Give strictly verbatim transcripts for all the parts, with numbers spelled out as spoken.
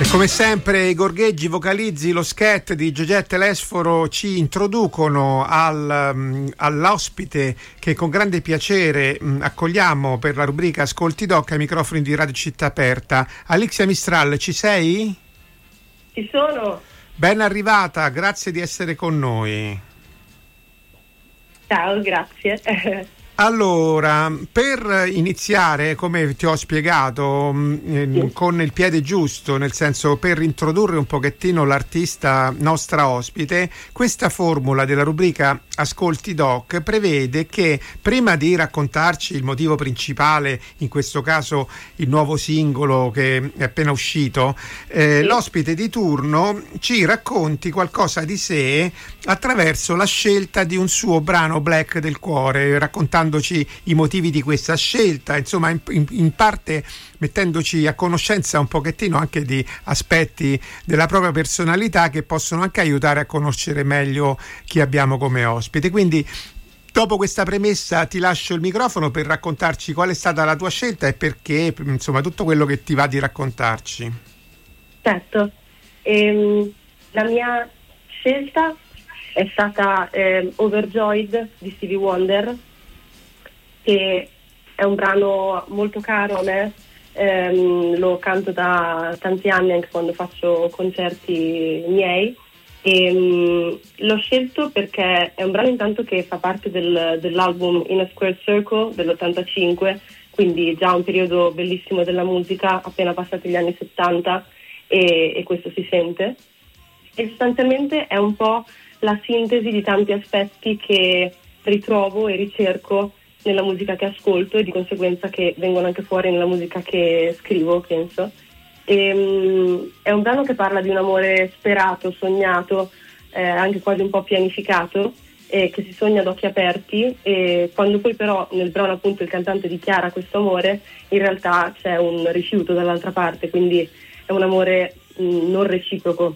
Come sempre i gorgheggi vocalizzi, lo scat di Giogetta Lesforo ci introducono al, um, all'ospite che con grande piacere um, accogliamo per la rubrica Ascolti Doc ai microfoni di Radio Città Aperta. Alixia Mistral, ci sei? Ci sono. Ben arrivata, grazie di essere con noi. Ciao, grazie. Allora, per iniziare, come ti ho spiegato, mh, sì. con il piede giusto, nel senso per introdurre un pochettino l'artista nostra ospite, questa formula della rubrica Ascolti Doc prevede che prima di raccontarci il motivo principale, in questo caso il nuovo singolo che è appena uscito, eh, sì. l'ospite di turno ci racconti qualcosa di sé attraverso la scelta di un suo brano black del cuore, raccontando i motivi di questa scelta, insomma in, in, in parte mettendoci a conoscenza un pochettino anche di aspetti della propria personalità che possono anche aiutare a conoscere meglio chi abbiamo come ospite. Quindi dopo questa premessa ti lascio il microfono per raccontarci qual è stata la tua scelta e perché, insomma tutto quello che ti va di raccontarci. Certo, ehm, la mia scelta è stata eh, Overjoyed di Stevie Wonder, che è un brano molto caro a me, ehm, lo canto da tanti anni anche quando faccio concerti miei, e um, l'ho scelto perché è un brano intanto che fa parte del, dell'album In a Square Circle dell'ottantacinque, quindi già un periodo bellissimo della musica, appena passati gli anni settanta, e, e questo si sente, e sostanzialmente è un po' la sintesi di tanti aspetti che ritrovo e ricerco nella musica che ascolto e di conseguenza che vengono anche fuori nella musica che scrivo, penso. E, um, è un brano che parla di un amore sperato, sognato, eh, anche quasi un po' pianificato, eh, che si sogna ad occhi aperti, e quando poi però nel brano appunto il cantante dichiara questo amore, in realtà c'è un rifiuto dall'altra parte, quindi è un amore mh, non reciproco.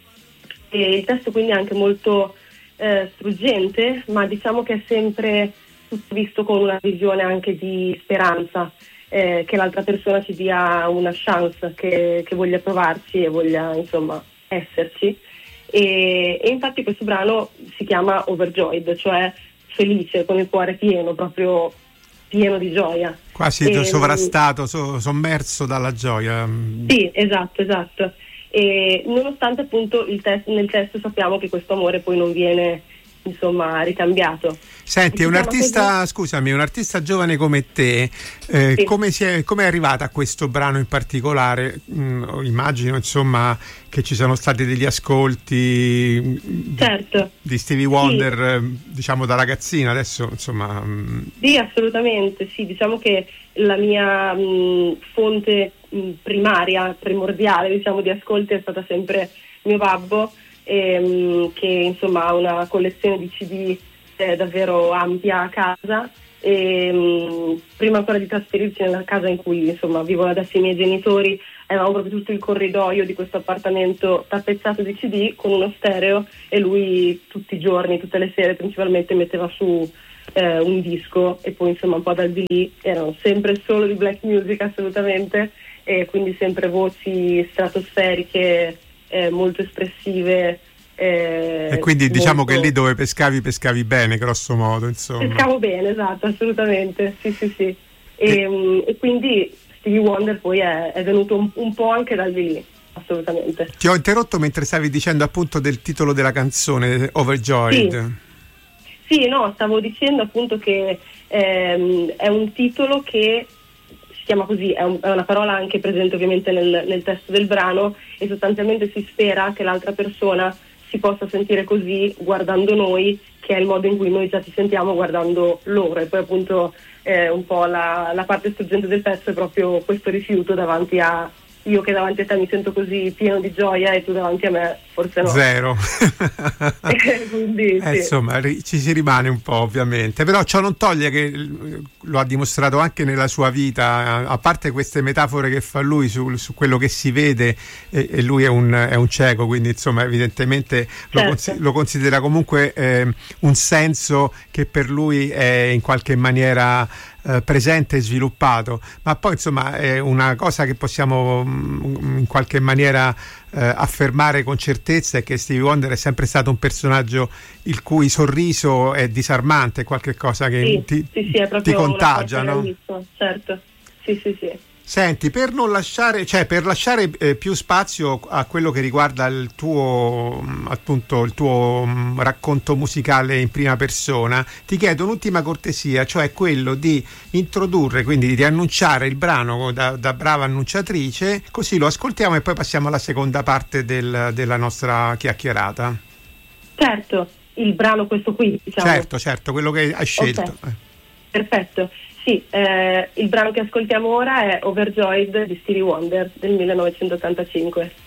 E il testo quindi è anche molto eh, struggente, ma diciamo che è sempre tutto visto con una visione anche di speranza, eh, che l'altra persona ci dia una chance, che, che voglia provarci e voglia insomma esserci, e, e infatti questo brano si chiama Overjoyed, cioè felice, con il cuore pieno, proprio pieno di gioia, quasi e, sovrastato, so, sommerso dalla gioia. Sì, esatto, esatto. E nonostante appunto il testo, nel testo sappiamo che questo amore poi non viene insomma ricambiato. Senti, è un artista, così? scusami, un artista giovane come te, eh, sì. come si è, come è arrivata a questo brano in particolare? Mm, immagino insomma che ci sono stati degli ascolti certo. di, di Stevie Wonder, sì. diciamo da ragazzina, adesso insomma. Mm. Sì, assolutamente, sì, diciamo che la mia mh, fonte mh, primaria, primordiale diciamo di ascolti è stata sempre mio babbo, ehm, che insomma ha una collezione di C D eh, davvero ampia a casa, e mh, prima ancora di trasferirci nella casa in cui insomma vivono adesso i miei genitori, avevamo proprio tutto il corridoio di questo appartamento tappezzato di C D con uno stereo, e lui tutti i giorni, tutte le sere principalmente metteva su eh, un disco, e poi insomma un po' dal di lì erano sempre solo di black music assolutamente, e quindi sempre voci stratosferiche, eh, molto espressive. Eh, e quindi diciamo molto... che lì dove pescavi pescavi bene, grosso modo, insomma. Pescavo bene, esatto, assolutamente, sì sì sì. E, e... e quindi Stevie Wonder poi è, è venuto un, un po' anche dal di lì, assolutamente. Ti ho interrotto mentre stavi dicendo appunto del titolo della canzone, Overjoyed. Sì. Sì, no, stavo dicendo appunto che ehm, è un titolo che si chiama così, è, un, è una parola anche presente ovviamente nel, nel testo del brano, e sostanzialmente si spera che l'altra persona si possa sentire così guardando noi, che è il modo in cui noi già ci sentiamo guardando loro, e poi appunto eh, un po' la, la parte struggente del pezzo è proprio questo rifiuto davanti a io che davanti a te mi sento così pieno di gioia e tu davanti a me forse no. Zero. Quindi, eh, sì. Insomma ri- ci si rimane un po' ovviamente, però ciò non toglie che lo ha dimostrato anche nella sua vita, a parte queste metafore che fa lui su, su quello che si vede, e, e lui è un, è un cieco, quindi insomma evidentemente lo, certo. cons- lo considera comunque eh, un senso che per lui è in qualche maniera eh, presente e sviluppato, ma poi insomma è una cosa che possiamo mh, in qualche maniera eh, affermare con certezza è che Stevie Wonder è sempre stato un personaggio il cui sorriso è disarmante, qualche cosa che sì, ti, sì, sì, è ti contagia, no? Grandissimo, certo, sì sì sì. Senti, per non lasciare, cioè per lasciare eh, più spazio a quello che riguarda il tuo mh, appunto il tuo mh, racconto musicale in prima persona, ti chiedo un'ultima cortesia, cioè quello di introdurre, quindi di annunciare il brano da, da brava annunciatrice, così lo ascoltiamo e poi passiamo alla seconda parte del, della nostra chiacchierata. Certo, il brano questo qui, diciamo. Certo, certo, quello che hai scelto. Okay. Perfetto. Sì, eh, il brano che ascoltiamo ora è Overjoyed di Stevie Wonder del millenovecentottantacinque.